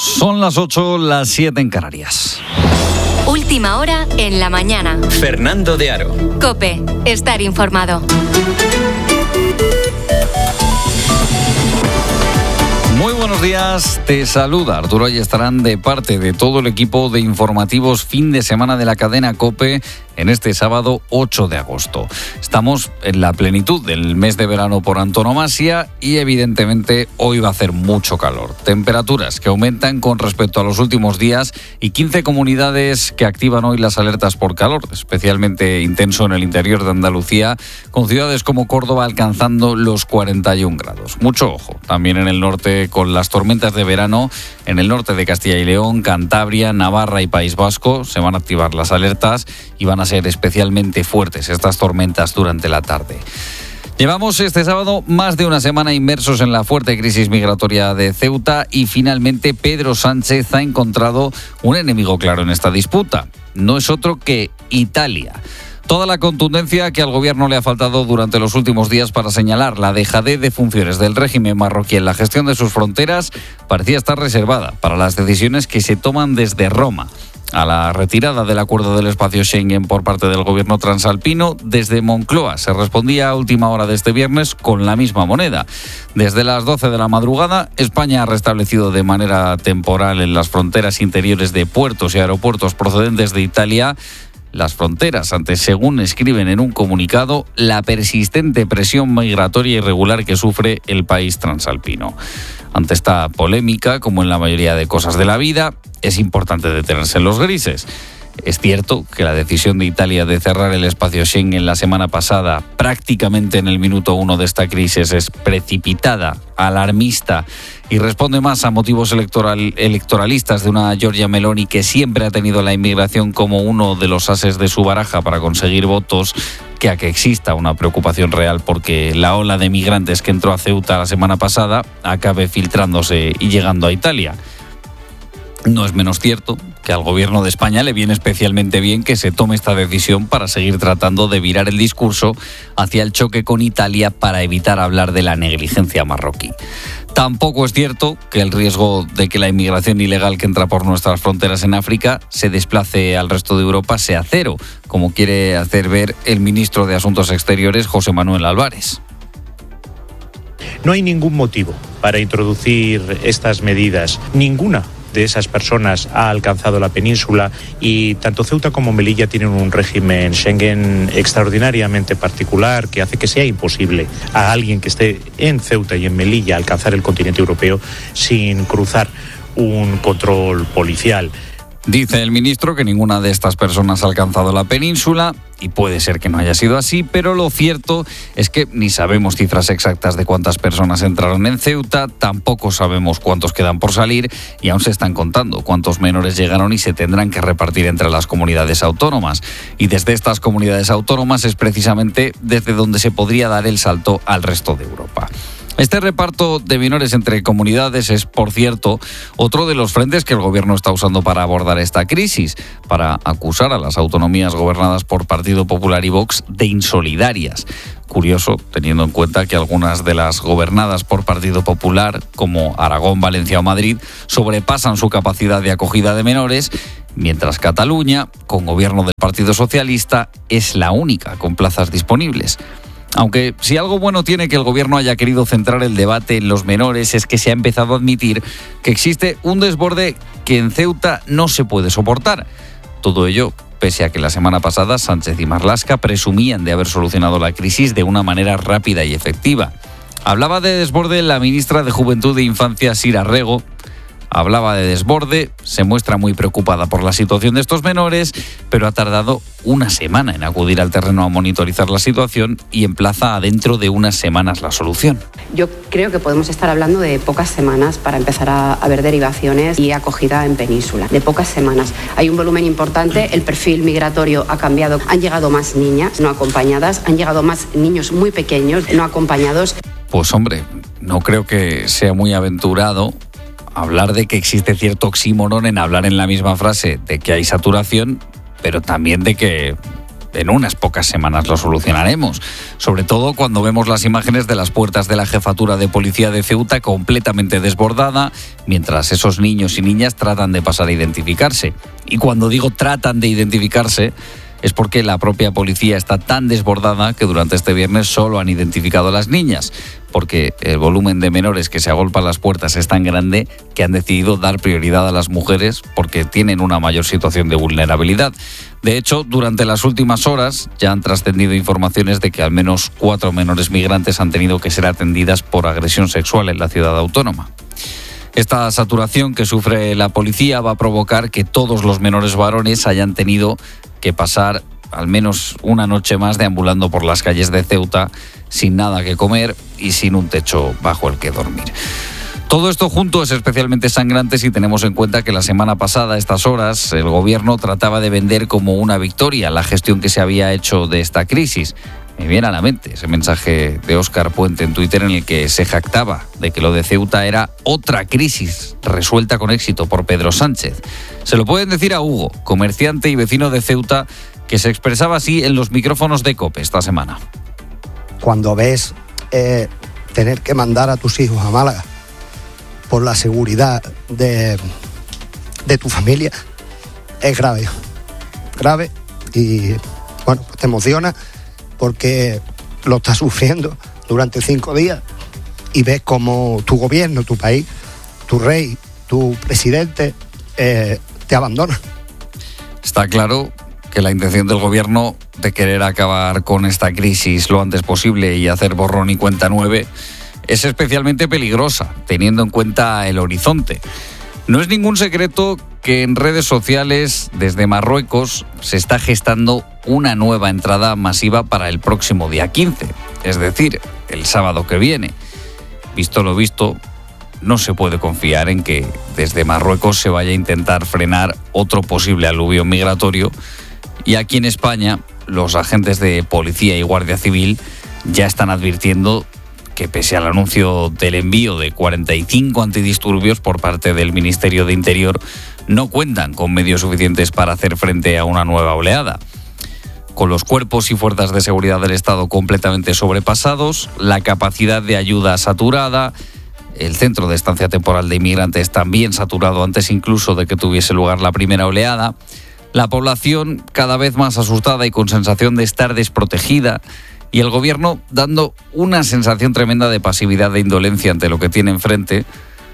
Son las 8, las 7 en Canarias. Última hora en la mañana. Fernando de Aro. COPE. Estar informado. Muy buenos días, te saluda Arturo Ayestarán de parte de todo el equipo de informativos fin de semana de la cadena COPE en este sábado 8 de agosto. Estamos en la plenitud del mes de verano por antonomasia y evidentemente hoy va a hacer mucho calor. Temperaturas que aumentan con respecto a los últimos días y 15 comunidades que activan hoy las alertas por calor, especialmente intenso en el interior de Andalucía, con ciudades como Córdoba alcanzando los 41 grados. Mucho ojo, también en el norte con las tormentas de verano, en el norte de Castilla y León, Cantabria, Navarra y País Vasco se van a activar las alertas y van a ser especialmente fuertes estas tormentas durante la tarde. Llevamos este sábado más de una semana inmersos en la fuerte crisis migratoria de Ceuta y finalmente Pedro Sánchez ha encontrado un enemigo claro en esta disputa. No es otro que Italia. Toda la contundencia que al gobierno le ha faltado durante los últimos días para señalar la dejadez de funciones del régimen marroquí en la gestión de sus fronteras parecía estar reservada para las decisiones que se toman desde Roma. A la retirada del acuerdo del espacio Schengen por parte del gobierno transalpino, desde Moncloa se respondía a última hora de este viernes con la misma moneda. Desde las 12 de la madrugada, España ha restablecido de manera temporal en las fronteras interiores de puertos y aeropuertos procedentes de Italia las fronteras ante, según escriben en un comunicado, la persistente presión migratoria irregular que sufre el país transalpino. Ante esta polémica, como en la mayoría de cosas de la vida, es importante detenerse en los grises. Es cierto que la decisión de Italia de cerrar el espacio Schengen la semana pasada, prácticamente en el minuto 1 de esta crisis, es precipitada, alarmista y responde más a motivos electoralistas de una Giorgia Meloni que siempre ha tenido la inmigración como uno de los ases de su baraja para conseguir votos, que a que exista una preocupación real porque la ola de migrantes que entró a Ceuta la semana pasada acabe filtrándose y llegando a Italia. No es menos cierto que al gobierno de España le viene especialmente bien que se tome esta decisión para seguir tratando de virar el discurso hacia el choque con Italia para evitar hablar de la negligencia marroquí. Tampoco es cierto que el riesgo de que la inmigración ilegal que entra por nuestras fronteras en África se desplace al resto de Europa sea cero, como quiere hacer ver el ministro de Asuntos Exteriores, José Manuel Álvarez. No hay ningún motivo para introducir estas medidas. Ninguna de esas personas ha alcanzado la península y tanto Ceuta como Melilla tienen un régimen Schengen extraordinariamente particular que hace que sea imposible a alguien que esté en Ceuta y en Melilla alcanzar el continente europeo sin cruzar un control policial. Dice el ministro que ninguna de estas personas ha alcanzado la península y puede ser que no haya sido así, pero lo cierto es que ni sabemos cifras exactas de cuántas personas entraron en Ceuta, tampoco sabemos cuántos quedan por salir y aún se están contando cuántos menores llegaron y se tendrán que repartir entre las comunidades autónomas. Y desde estas comunidades autónomas es precisamente desde donde se podría dar el salto al resto de Europa. Este reparto de menores entre comunidades es, por cierto, otro de los frentes que el gobierno está usando para abordar esta crisis, para acusar a las autonomías gobernadas por Partido Popular y Vox de insolidarias. Curioso, teniendo en cuenta que algunas de las gobernadas por Partido Popular, como Aragón, Valencia o Madrid, sobrepasan su capacidad de acogida de menores, mientras Cataluña, con gobierno del Partido Socialista, es la única con plazas disponibles. Aunque si algo bueno tiene que el gobierno haya querido centrar el debate en los menores es que se ha empezado a admitir que existe un desborde que en Ceuta no se puede soportar. Todo ello pese a que la semana pasada Sánchez y Marlaska presumían de haber solucionado la crisis de una manera rápida y efectiva. Hablaba de desborde la ministra de Juventud e Infancia, Sira Rego. Hablaba de desborde, se muestra muy preocupada por la situación de estos menores, pero ha tardado una semana en acudir al terreno a monitorizar la situación y emplaza a dentro de unas semanas la solución. Yo creo que podemos estar hablando de pocas semanas para empezar a ver derivaciones y acogida en península. De pocas semanas. Hay un volumen importante, el perfil migratorio ha cambiado. Han llegado más niñas no acompañadas, han llegado más niños muy pequeños no acompañados. Pues hombre, no creo que sea muy aventurado hablar de que existe cierto oxímoron en hablar en la misma frase de que hay saturación, pero también de que en unas pocas semanas lo solucionaremos. Sobre todo cuando vemos las imágenes de las puertas de la jefatura de policía de Ceuta completamente desbordada, mientras esos niños y niñas tratan de pasar a identificarse. Y cuando digo tratan de identificarse, es porque la propia policía está tan desbordada que durante este viernes solo han identificado a las niñas, porque el volumen de menores que se agolpan las puertas es tan grande que han decidido dar prioridad a las mujeres porque tienen una mayor situación de vulnerabilidad. De hecho, durante las últimas horas ya han trascendido informaciones de que al menos 4 menores migrantes han tenido que ser atendidas por agresión sexual en la ciudad autónoma. Esta saturación que sufre la policía va a provocar que todos los menores varones hayan tenido que pasar al menos una noche más deambulando por las calles de Ceuta sin nada que comer y sin un techo bajo el que dormir. Todo esto junto es especialmente sangrante si tenemos en cuenta que la semana pasada, a estas horas, el gobierno trataba de vender como una victoria la gestión que se había hecho de esta crisis. Me viene a la mente ese mensaje de Óscar Puente en Twitter en el que se jactaba de que lo de Ceuta era otra crisis resuelta con éxito por Pedro Sánchez. Se lo pueden decir a Hugo, comerciante y vecino de Ceuta, que se expresaba así en los micrófonos de COPE esta semana. Cuando ves tener que mandar a tus hijos a Málaga por la seguridad de tu familia, es grave. Grave y, bueno, pues te emociona porque lo estás sufriendo durante 5 días y ves como tu gobierno, tu país, tu rey, tu presidente te abandona. Está claro que la intención del gobierno de querer acabar con esta crisis lo antes posible y hacer borrón y cuenta nueva es especialmente peligrosa, teniendo en cuenta el horizonte. No es ningún secreto que en redes sociales, desde Marruecos, se está gestando una nueva entrada masiva para el próximo día 15, es decir, el sábado que viene. Visto lo visto, no se puede confiar en que desde Marruecos se vaya a intentar frenar otro posible aluvio migratorio, y aquí en España los agentes de policía y guardia civil ya están advirtiendo que pese al anuncio del envío de 45 antidisturbios por parte del Ministerio de Interior, no cuentan con medios suficientes para hacer frente a una nueva oleada. Con los cuerpos y fuerzas de seguridad del Estado completamente sobrepasados, la capacidad de ayuda saturada, el centro de estancia temporal de inmigrantes también saturado antes incluso de que tuviese lugar la primera oleada, la población cada vez más asustada y con sensación de estar desprotegida, y el gobierno dando una sensación tremenda de pasividad, de indolencia ante lo que tiene enfrente.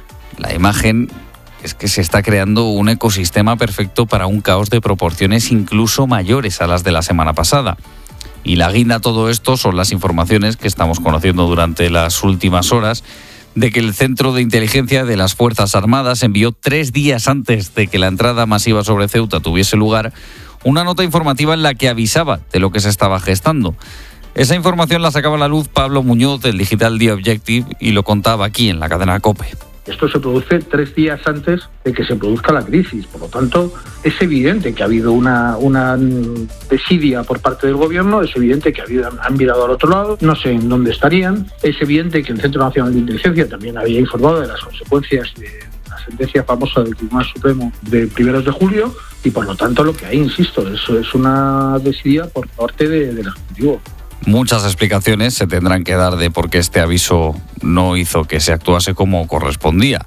La imagen es que se está creando un ecosistema perfecto para un caos de proporciones incluso mayores a las de la semana pasada. Y la guinda a todo esto son las informaciones que estamos conociendo durante las últimas horas de que el Centro de Inteligencia de las Fuerzas Armadas envió 3 días antes de que la entrada masiva sobre Ceuta tuviese lugar una nota informativa en la que avisaba de lo que se estaba gestando. Esa información la sacaba a la luz Pablo Muñoz del digital The Objective y lo contaba aquí en la cadena COPE. Esto se produce 3 días antes de que se produzca la crisis. Por lo tanto, es evidente que ha habido una desidia por parte del gobierno, es evidente que han mirado al otro lado, no sé en dónde estarían, es evidente que el Centro Nacional de Inteligencia también había informado de las consecuencias de la sentencia famosa del Tribunal Supremo de 1 de julio y por lo tanto lo que hay, insisto, eso es una desidia por parte del Ejecutivo. Muchas explicaciones se tendrán que dar de por qué este aviso no hizo que se actuase como correspondía.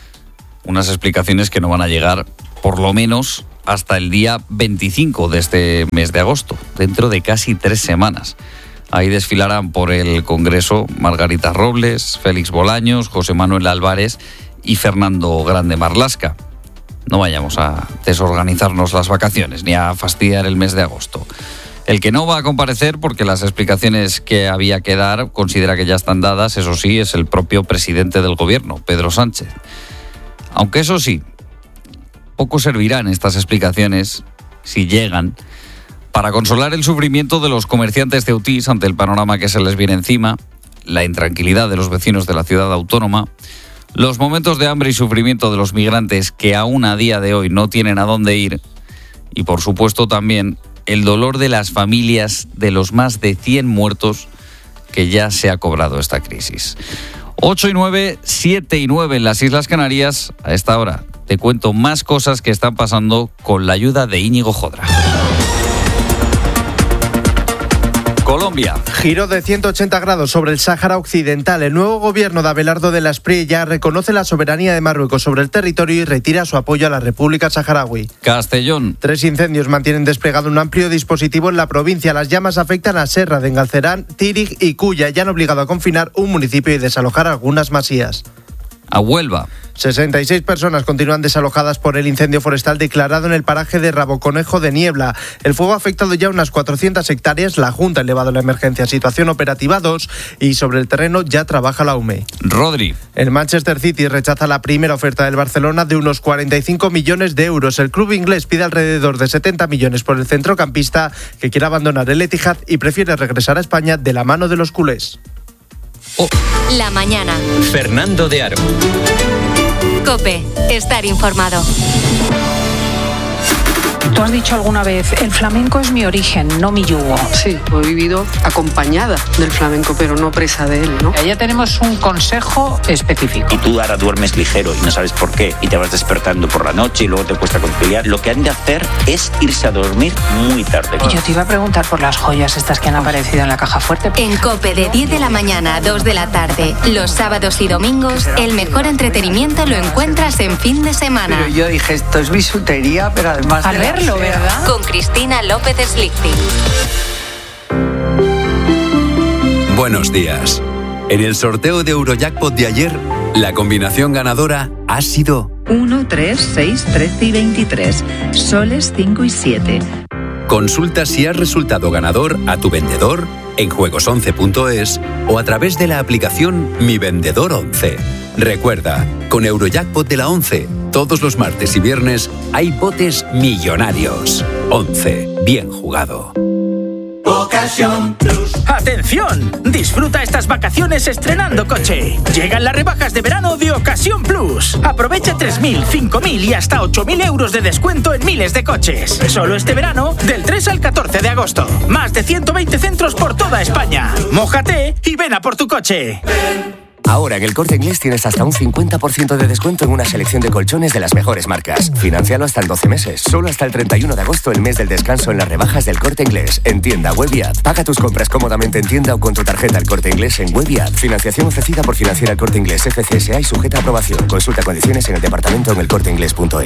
Unas explicaciones que no van a llegar, por lo menos, hasta el día 25 de este mes de agosto, dentro de casi 3 semanas. Ahí desfilarán por el Congreso Margarita Robles, Félix Bolaños, José Manuel Álvarez y Fernando Grande Marlaska. No vayamos a desorganizarnos las vacaciones ni a fastidiar el mes de agosto. El que no va a comparecer, porque las explicaciones que había que dar considera que ya están dadas, eso sí, es el propio presidente del gobierno, Pedro Sánchez. Aunque eso sí, poco servirán estas explicaciones, si llegan, para consolar el sufrimiento de los comerciantes ceutís ante el panorama que se les viene encima, la intranquilidad de los vecinos de la ciudad autónoma, los momentos de hambre y sufrimiento de los migrantes que aún a día de hoy no tienen a dónde ir, y por supuesto también el dolor de las familias de los más de 100 muertos que ya se ha cobrado esta crisis. 8 y 9, 7 y 9 en las Islas Canarias. A esta hora te cuento más cosas que están pasando con la ayuda de Íñigo Jodra. Colombia. Giro de 180 grados sobre el Sáhara Occidental. El nuevo gobierno de Abelardo de las Prie ya reconoce la soberanía de Marruecos sobre el territorio y retira su apoyo a la República Saharaui. Castellón. 3 incendios mantienen desplegado un amplio dispositivo en la provincia. Las llamas afectan a Serra de Engalcerán, Tírig y Cuya y han obligado a confinar un municipio y desalojar algunas masías. A Huelva. 66 personas continúan desalojadas por el incendio forestal declarado en el paraje de Raboconejo de Niebla. El fuego ha afectado ya unas 400 hectáreas. La Junta ha elevado la emergencia a situación operativa 2 y sobre el terreno ya trabaja la UME. Rodri. El Manchester City rechaza la primera oferta del Barcelona de unos 45 millones de euros. El club inglés pide alrededor de 70 millones por el centrocampista que quiere abandonar el Etihad y prefiere regresar a España de la mano de los culés. La mañana. Fernando de Aro. COPE. Estar informado. Tú has dicho alguna vez, el flamenco es mi origen, no mi yugo. Sí, he vivido acompañada del flamenco, pero no presa de él, ¿no? Ya tenemos un consejo específico. Y tú ahora duermes ligero y no sabes por qué, y te vas despertando por la noche y luego te cuesta conciliar. Lo que han de hacer es irse a dormir muy tarde. Y yo te iba a preguntar por las joyas estas que han aparecido en la caja fuerte. En COPE de 10 de la mañana a 2 de la tarde, los sábados y domingos, el mejor entretenimiento lo encuentras en fin de semana. Pero yo dije, esto es bisutería, pero además... Al verlo, ¿verdad? Con Cristina López Slichting. Buenos días. En el sorteo de Eurojackpot de ayer, la combinación ganadora ha sido 1, 3, 6, 13 y 23. Soles 5 y 7. Consulta si has resultado ganador a tu vendedor en juegos11.es o a través de la aplicación Mi Vendedor 11. Recuerda, con Eurojackpot de la 11, todos los martes y viernes hay botes millonarios. 11. Bien jugado. Ocasión Plus. ¡Atención! Disfruta estas vacaciones estrenando coche. Llegan las rebajas de verano de Ocasión Plus. Aprovecha 3.000, 5.000 y hasta 8.000 euros de descuento en miles de coches. Solo este verano, del 3 al 14 de agosto. Más de 120 centros por toda España. Mójate y ven a por tu coche. Ahora en El Corte Inglés tienes hasta un 50% de descuento en una selección de colchones de las mejores marcas. Financialo hasta en 12 meses. Solo hasta el 31 de agosto, el mes del descanso en las rebajas del Corte Inglés. En tienda, web y app. Paga tus compras cómodamente en tienda o con tu tarjeta El Corte Inglés en web y app. Financiación ofrecida por Financiera El Corte Inglés FCSA y sujeta a aprobación. Consulta condiciones en el departamento en elcorteinglés.es.